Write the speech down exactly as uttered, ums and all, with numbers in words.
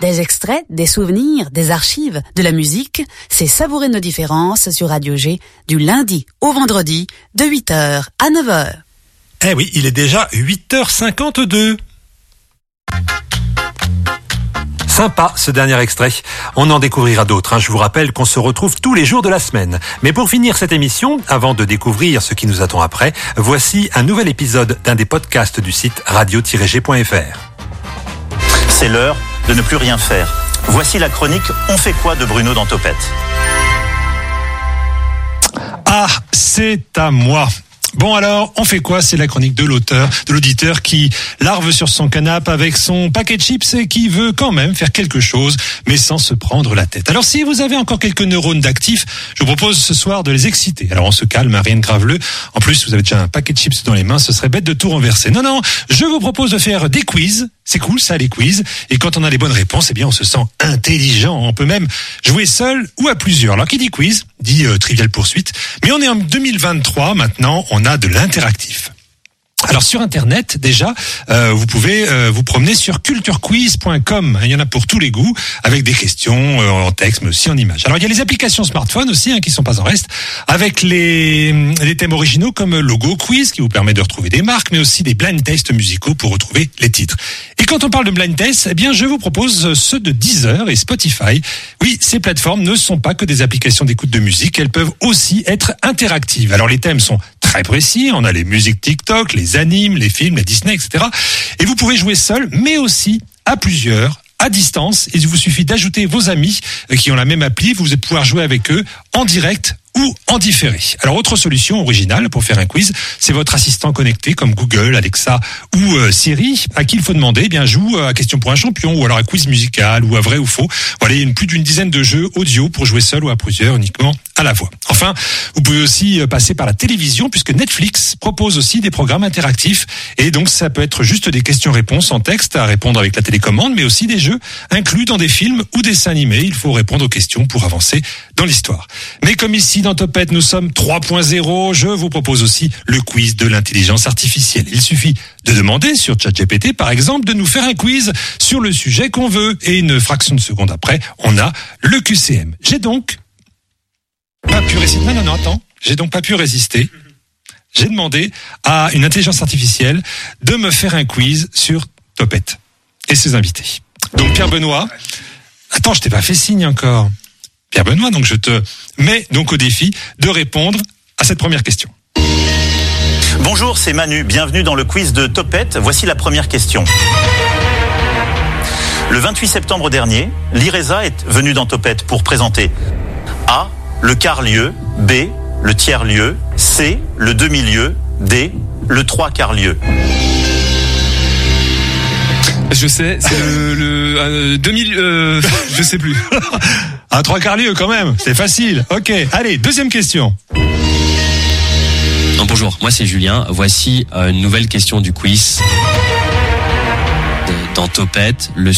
Des extraits, des souvenirs, des archives, de la musique, c'est savourer nos différences sur Radio G du lundi au vendredi de huit heures à neuf heures. Eh oui, il est déjà huit heures cinquante-deux. Sympa ce dernier extrait. On en découvrira d'autres. Hein. Je vous rappelle qu'on se retrouve tous les jours de la semaine. Mais pour finir cette émission, avant de découvrir ce qui nous attend après, voici un nouvel épisode d'un des podcasts du site radio tiret g point f r. C'est l'heure de ne plus rien faire. Voici la chronique On fait quoi de Bruno dans Topette. Ah, c'est à moi. Bon alors, on fait quoi? C'est la chronique de l'auteur, de l'auditeur qui larve sur son canapé avec son paquet de chips et qui veut quand même faire quelque chose, mais sans se prendre la tête. Alors si vous avez encore quelques neurones d'actifs, je vous propose ce soir de les exciter. Alors on se calme, rien de graveleux. En plus, vous avez déjà un paquet de chips dans les mains, ce serait bête de tout renverser. Non, non, je vous propose de faire des quiz. C'est cool ça, les quiz. Et quand on a les bonnes réponses, eh bien on se sent intelligent. On peut même jouer seul ou à plusieurs. Alors qui dit quiz, dit euh, Trivial Poursuite. Mais on est en deux mille vingt-trois maintenant, on a de l'interactif. Alors sur Internet, déjà, euh, vous pouvez euh, vous promener sur culture quiz point com. Il y en a pour tous les goûts, avec des questions euh, en texte, mais aussi en images. Alors il y a les applications smartphone aussi, hein, qui sont pas en reste, avec les, les thèmes originaux comme Logo Quiz, qui vous permet de retrouver des marques, mais aussi des blind tests musicaux pour retrouver les titres. Et quand on parle de blind tests, eh bien je vous propose ceux de Deezer et Spotify. Oui, ces plateformes ne sont pas que des applications d'écoute de musique, elles peuvent aussi être interactives. Alors les thèmes sont très précis, on a les musiques TikTok, les animes, les films, les Disney, et cetera. Et vous pouvez jouer seul, mais aussi à plusieurs, à distance. Il vous suffit d'ajouter vos amis qui ont la même appli, vous allez pouvoir jouer avec eux en direct ou en différé. Alors, autre solution originale pour faire un quiz, c'est votre assistant connecté comme Google, Alexa ou euh, Siri, à qui il faut demander, eh bien, joue à question pour un champion ou alors à quiz musical ou à vrai ou faux. Voilà, il y a une, plus d'une dizaine de jeux audio pour jouer seul ou à plusieurs, uniquement à la voix. Enfin, vous pouvez aussi passer par la télévision puisque Netflix propose aussi des programmes interactifs et donc ça peut être juste des questions-réponses en texte à répondre avec la télécommande, mais aussi des jeux inclus dans des films ou dessins animés. Il faut répondre aux questions pour avancer dans l'histoire. Mais comme ici dans Topette, nous sommes trois point zéro, je vous propose aussi le quiz de l'intelligence artificielle. Il suffit de demander sur ChatGPT, par exemple, de nous faire un quiz sur le sujet qu'on veut. Et une fraction de seconde après, on a le Q C M. J'ai donc pas pu résister. Non, non, non, attends. J'ai donc pas pu résister. J'ai demandé à une intelligence artificielle de me faire un quiz sur Topette et ses invités. Donc Pierre Benoît. Attends, je t'ai pas fait signe encore. Pierre Benoît, donc je te mets donc au défi de répondre à cette première question. Bonjour, c'est Manu. Bienvenue dans le quiz de Topette. Voici la première question. Le vingt-huit septembre dernier, l'IRESA est venue dans Topette pour présenter A, le quart-lieu, B, le tiers-lieu, C, le demi-lieu, D, le trois quarts-lieu. Je sais, c'est le, le euh, deux mille, euh, je sais plus. Un trois quarts lieu quand même, c'est facile. Ok, allez, deuxième question. Non, bonjour, moi c'est Julien. Voici une nouvelle question du quiz. Dans Topette, le